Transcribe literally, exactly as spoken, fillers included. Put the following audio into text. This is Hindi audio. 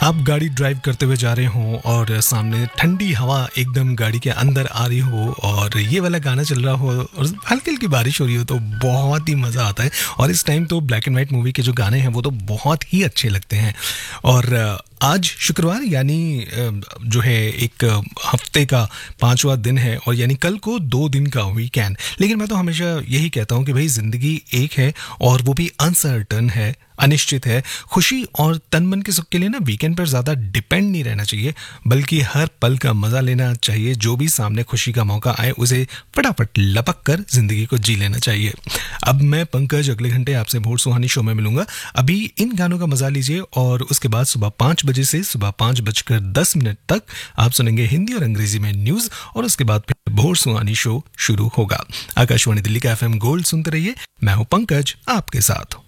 आप गाड़ी ड्राइव करते हुए जा रहे हो और सामने ठंडी हवा एकदम गाड़ी के अंदर आ रही हो और ये वाला गाना चल रहा हो और हल्की हल्की बारिश हो रही हो तो बहुत ही मज़ा आता है। और इस टाइम तो ब्लैक एंड वाइट मूवी के जो गाने हैं वो तो बहुत ही अच्छे लगते हैं। और आज शुक्रवार यानी जो है एक हफ्ते का पांचवा दिन है और यानी कल को दो दिन का वीकेंड। लेकिन मैं तो हमेशा यही कहता हूँ कि भाई ज़िंदगी एक है और वो भी अनसर्टन है, अनिश्चित है। खुशी और तन मन के सुख के लिए ना वीकेंड पर ज़्यादा डिपेंड नहीं रहना चाहिए, बल्कि हर पल का मज़ा लेना चाहिए। जो भी सामने खुशी का मौका आए उसे फटाफट लपक कर ज़िंदगी को जी लेना चाहिए। अब मैं पंकज अगले घंटे आपसे भोर सुहानी शो में मिलूंगा। अभी इन गानों का मज़ा लीजिए और उसके बाद सुबह पाँच बजे से सुबह पाँच बजकर दस मिनट तक आप सुनेंगे हिंदी और अंग्रेजी में न्यूज़ और उसके बाद फिर भोर सुहानी शो शुरू होगा। आकाशवाणी दिल्ली का एफ एम गोल्ड सुनते रहिए। मैं हूँ पंकज आपके साथ।